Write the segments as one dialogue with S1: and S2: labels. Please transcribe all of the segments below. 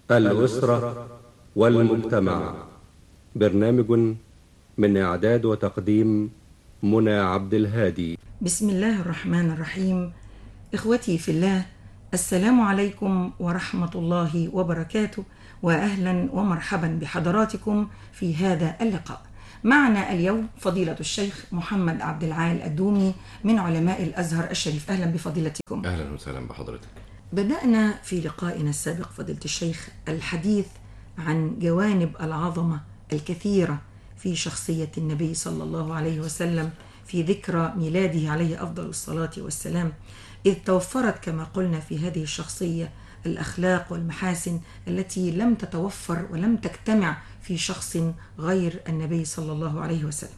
S1: الأسرة والمجتمع. برنامج من إعداد وتقديم منى عبد الهادي.
S2: بسم الله الرحمن الرحيم. إخوتي في الله، السلام عليكم ورحمة الله وبركاته، وأهلا ومرحبا بحضراتكم في هذا اللقاء. معنا اليوم فضيلة الشيخ محمد عبد العال الدومي من علماء الأزهر الشريف. أهلا بفضيلتكم.
S3: أهلا وسهلا بحضرتك.
S2: بدأنا في لقائنا السابق فضيلة الشيخ الحديث عن جوانب العظمة الكثيرة في شخصية النبي صلى الله عليه وسلم في ذكرى ميلاده عليه أفضل الصلاة والسلام، إذ توفرت كما قلنا في هذه الشخصية الأخلاق والمحاسن التي لم تتوفر ولم تجتمع في شخص غير النبي صلى الله عليه وسلم.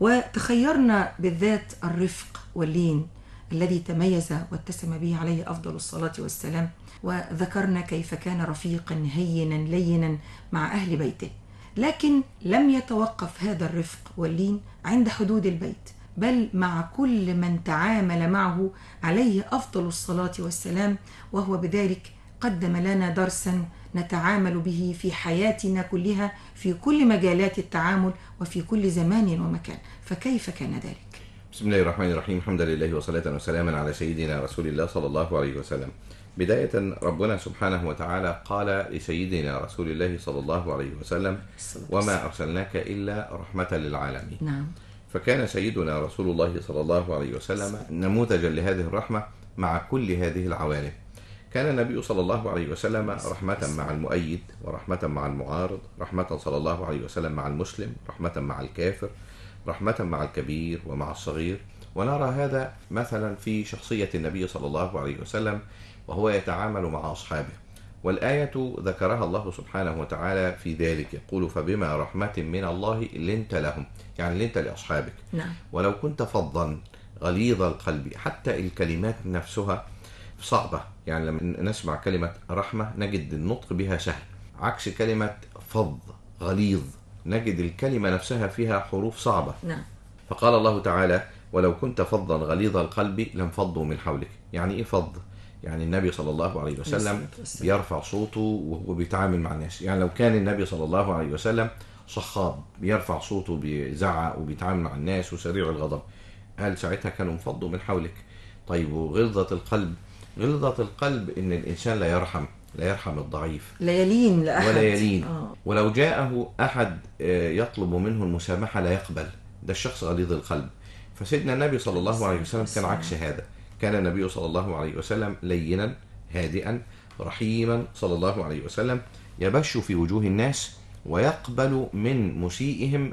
S2: وتخيرنا بالذات الرفق واللين الذي تميز واتسم به عليه أفضل الصلاة والسلام، وذكرنا كيف كان رفيقا هينا لينا مع أهل بيته. لكن لم يتوقف هذا الرفق واللين عند حدود البيت، بل مع كل من تعامل معه عليه أفضل الصلاة والسلام، وهو بذلك قدم لنا درسا نتعامل به في حياتنا كلها في كل مجالات التعامل وفي كل زمان ومكان. فكيف كان ذلك؟
S3: بسم الله الرحمن الرحيم. الحمد لله وصلاة وسلاما على سيدنا رسول الله صلى الله عليه وسلم. بداية ربنا سبحانه وتعالى قال لسيدنا رسول الله صلى الله عليه وسلم: وما أرسلناك إلا رحمة للعالمين.
S2: نعم.
S3: فكان سيدنا رسول الله صلى الله عليه وسلم نموذجا لهذه الرحمة مع كل هذه العوالم. كان النبي صلى الله عليه وسلم رحمة مع المؤيد، ورحمة مع المعارض، رحمة صلى الله عليه وسلم مع المسلم، رحمة مع الكافر، رحمة مع الكبير ومع الصغير. ونرى هذا مثلا في شخصية النبي صلى الله عليه وسلم وهو يتعامل مع أصحابه. والآية ذكرها الله سبحانه وتعالى في ذلك، يقول: فبما رحمة من الله لنت لهم، يعني لنت لأصحابك.
S2: نعم.
S3: ولو كنت فظا غليظ القلب. حتى الكلمات نفسها صعبة، يعني لما نسمع كلمة رحمة نجد النطق بها سهل، عكس كلمة فظ غليظ نجد الكلمة نفسها فيها حروف صعبة.
S2: نعم.
S3: فقال الله تعالى: ولو كنت فظا غليظ القلب لانفضوا من حولك. يعني ايه فظ؟ يعني النبي صلى الله عليه وسلم بيرفع صوته وهو بيتعامل مع الناس. يعني لو كان النبي صلى الله عليه وسلم صخاب بيرفع صوته بيزعق وبيتعامل مع الناس وسريع الغضب، قال ساعتها كانوا انفضوا من حولك. طيب وغلظة القلب؟ غلظة القلب ان الانسان لا يرحم الضعيف،
S2: لا يلين لأحد
S3: ولا يلين. ولو جاءه أحد يطلب منه المسامحة لا يقبل، ده الشخص غليظ القلب. فسيدنا النبي صلى الله عليه وسلم كان عكس هذا. كان النبي صلى الله عليه وسلم لينا هادئا رحيما صلى الله عليه وسلم، يبش في وجوه الناس ويقبل من مسيئهم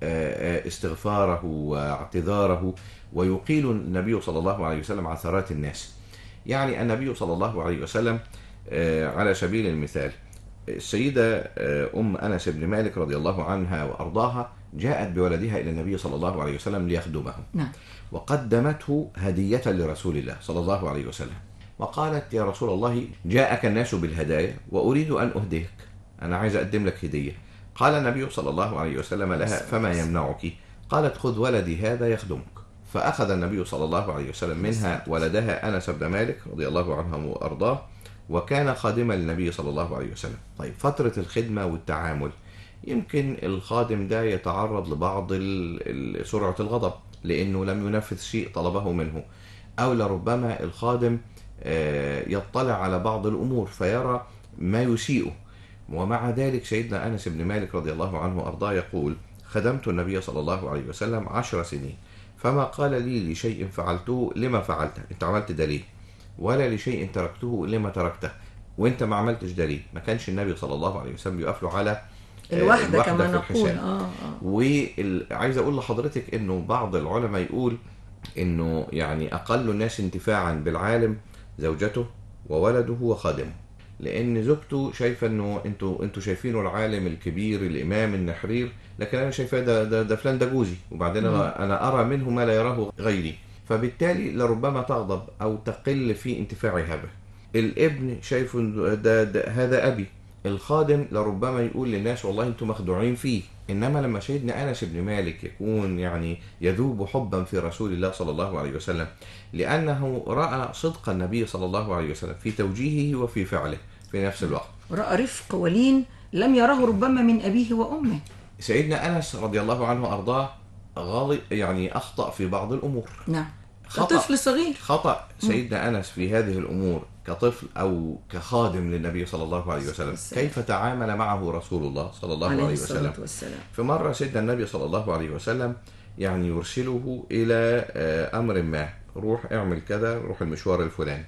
S3: استغفاره واعتذاره، ويقيل النبي صلى الله عليه وسلم عثرات الناس. يعني النبي صلى الله عليه وسلم على سبيل المثال السيدة أم أنس بن مالك رضي الله عنها وأرضاها جاءت بولدها إلى النبي صلى الله عليه وسلم ليخدمه.
S2: نعم.
S3: وقدمته هدية لرسول الله صلى الله عليه وسلم، وقالت: يا رسول الله، جاءك الناس بالهدايا وأريد أن أهديك، أنا عايز أقدم لك هدية. قال النبي صلى الله عليه وسلم لها: فما يمنعك؟ قالت: خذ ولدي هذا يخدمك. فأخذ النبي صلى الله عليه وسلم منها ولدها أنس بن مالك رضي الله عنه وأرضاه، وكان خادما للنبي صلى الله عليه وسلم. طيب فترة الخدمة والتعامل، يمكن الخادم ده يتعرض لبعض سرعة الغضب لأنه لم ينفذ شيء طلبه منه، أو لربما الخادم يطلع على بعض الأمور فيرى ما يسيئه. ومع ذلك سيدنا أنس بن مالك رضي الله عنه وأرضاه يقول: خدمت النبي صلى الله عليه وسلم 10 سنين، فما قال لي لشيء فعلته لما فعلته، انت عملت ده ليه؟ ولا لشيء تركته لما تركته، وانت ما عملتش ده ليه؟ ما كانش النبي صلى الله عليه وسلم يقف له على
S2: الوحدة كما نقول.
S3: وعايز اقول لحضرتك انه بعض العلماء يقول انه يعني اقل الناس انتفاعا بالعالم زوجته وولده وخادمه، لان زوجته شايفه انه انتوا شايفينه العالم الكبير الامام النحرير، لكن انا شايفاه ده فلان، ده جوزي، وبعدين انا ارى منه ما لا يراه غيري، فبالتالي لربما تغضب او تقل في انتفاعها به. الابن شايفه ده هذا ابي. الخادم لربما يقول للناس والله انتم مخدوعين فيه. انما لما سيدنا انس بن مالك يكون يعني يذوب حبا في رسول الله صلى الله عليه وسلم، لانه راى صدق النبي صلى الله عليه وسلم في توجيهه وفي فعله، في نفس الوقت.
S2: رأى رفق ولين لم يره ربما من أبيه وأمه.
S3: سيدنا أنس رضي الله عنه وأرضاه يعني أخطأ في بعض الأمور.
S2: نعم، كطفل صغير.
S3: خطأ سيدنا أنس في هذه الأمور كطفل أو كخادم للنبي صلى الله عليه وسلم. كيف تعامل معه رسول الله صلى الله عليه وسلم؟ في مرة سيدنا النبي صلى الله عليه وسلم يعني يرسله إلى أمر ما، روح اعمل كذا، روح المشوار الفلاني.